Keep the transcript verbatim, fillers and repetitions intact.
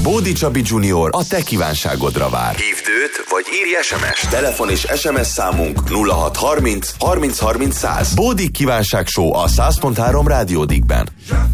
Bódi Csabi junior a te kívánságodra vár. Hívd őt, vagy írj es em es. Telefon és es em es számunk nulla hat harminc harminc harminc száz. Bódi kívánság show a száz pont három Rádiódikben.